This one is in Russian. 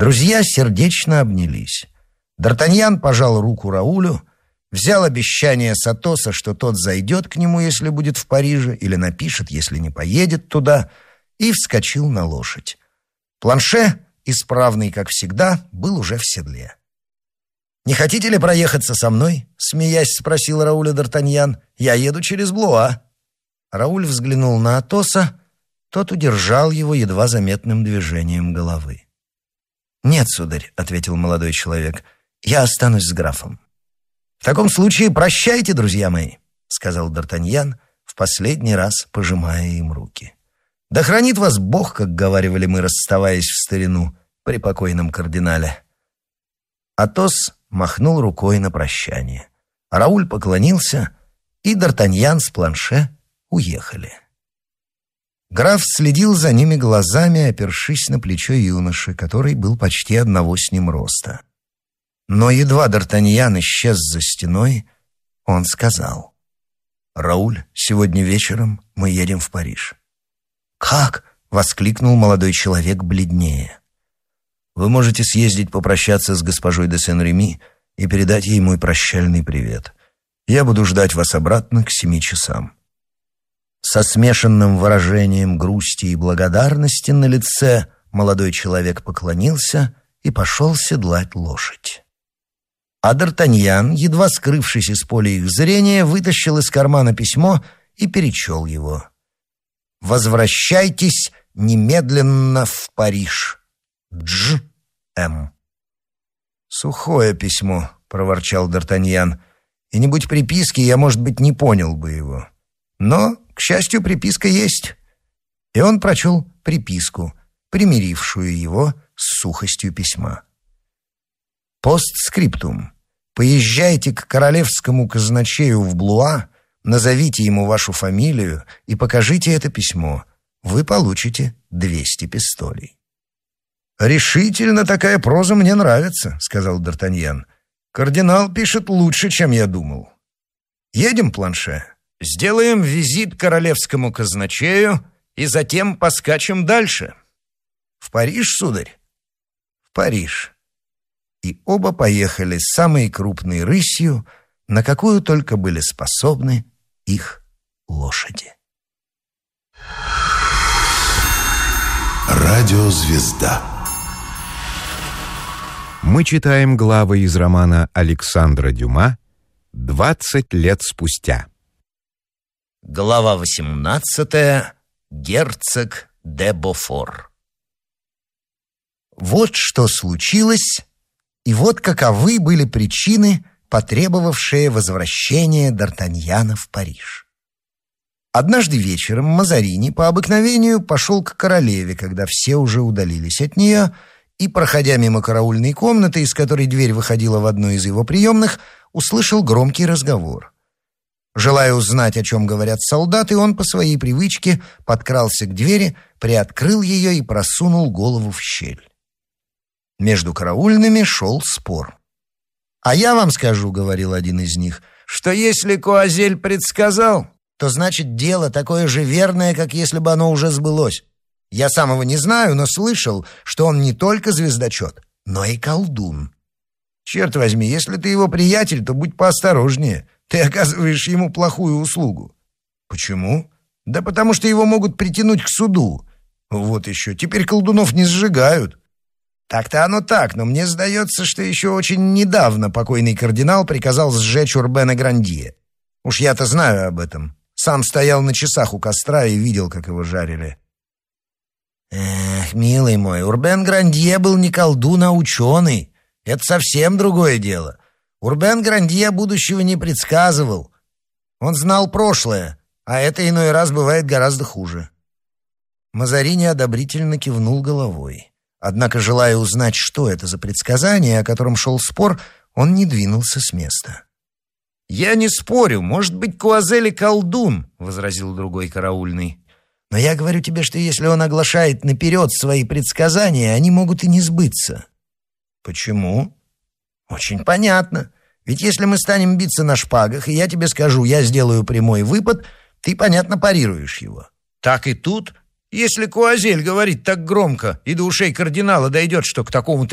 Друзья сердечно обнялись. Д'Артаньян пожал руку Раулю, взял обещание с Атоса, что тот зайдет к нему, если будет в Париже, или напишет, если не поедет туда, и вскочил на лошадь. Планше, исправный, как всегда, был уже в седле. «Не хотите ли проехаться со мной?» — смеясь спросил Рауля Д'Артаньян. «Я еду через Блуа». Рауль взглянул на Атоса, тот удержал его едва заметным движением головы. «Нет, сударь», — ответил молодой человек, — «я останусь с графом». «В таком случае прощайте, друзья мои», — сказал Д'Артаньян, в последний раз пожимая им руки. «Да хранит вас Бог», как говаривали мы, расставаясь в старину при покойном кардинале. Атос махнул рукой на прощание. Рауль поклонился, и Д'Артаньян с Планше уехали. Граф следил за ними глазами, опершись на плечо юноши, который был почти одного с ним роста. Но едва Д'Артаньян исчез за стеной, он сказал: «Рауль, сегодня вечером мы едем в Париж». «Как?» — воскликнул молодой человек бледнее. «Вы можете съездить попрощаться с госпожой де Сен-Реми и передать ей мой прощальный привет. Я буду ждать вас обратно к 7 часам». Со смешанным выражением грусти и благодарности на лице молодой человек поклонился и пошел седлать лошадь. А Д'Артаньян, едва скрывшись из поля их зрения, вытащил из кармана письмо и перечел его. «Возвращайтесь немедленно в Париж. Дж. М.» «Сухое письмо», — проворчал Д'Артаньян, «и не будь приписки, я, может быть, не понял бы его. Но, к счастью, приписка есть». И он прочел приписку, примирившую его с сухостью письма. «Постскриптум. Поезжайте к королевскому казначею в Блуа, назовите ему вашу фамилию и покажите это письмо. Вы получите 200 пистолей». «Решительно такая проза мне нравится», — сказал Д'Артаньян. «Кардинал пишет лучше, чем я думал. Едем, Планше, сделаем визит королевскому казначею и затем поскачем дальше. В Париж, сударь?» «В Париж». И оба поехали самой крупной рысью, на какую только были способны их лошади. Радиозвезда. Мы читаем главы из романа Александра Дюма «20 лет спустя». Глава 18. Герцог де Бофор. Вот что случилось, и вот каковы были причины, потребовавшие возвращения Д'Артаньяна в Париж. Однажды вечером Мазарини по обыкновению пошел к королеве, когда все уже удалились от нее, и, проходя мимо караульной комнаты, из которой дверь выходила в одну из его приемных, услышал громкий разговор. Желая узнать, о чем говорят солдаты, он по своей привычке подкрался к двери, приоткрыл ее и просунул голову в щель. Между караульными шел спор. «А я вам скажу, — говорил один из них, — что если Куазель предсказал, то значит дело такое же верное, как если бы оно уже сбылось. Я сам его не знаю, но слышал, что он не только звездочет, но и колдун. Черт возьми, если ты его приятель, то будь поосторожнее. Ты оказываешь ему плохую услугу». «Почему?» «Да потому что его могут притянуть к суду. Вот еще, теперь колдунов не сжигают». «Так-то оно так, но мне сдается, что еще очень недавно покойный кардинал приказал сжечь Урбена Грандье. Уж я-то знаю об этом. Сам стоял на часах у костра и видел, как его жарили». «Эх, милый мой, Урбен Грандье был не колдун, а ученый. Это совсем другое дело. Урбен Грандье будущего не предсказывал. Он знал прошлое, а это иной раз бывает гораздо хуже». Мазарини одобрительно кивнул головой. Однако, желая узнать, что это за предсказание, о котором шел спор, он не двинулся с места. «Я не спорю, может быть, Куазель и колдун», — возразил другой караульный. «Но я говорю тебе, что если он оглашает наперед свои предсказания, они могут и не сбыться». «Почему?» «Очень понятно. Ведь если мы станем биться на шпагах, и я тебе скажу, я сделаю прямой выпад, ты, понятно, парируешь его. Так и тут. Если Куазель говорит так громко, и до ушей кардинала дойдет, что к такому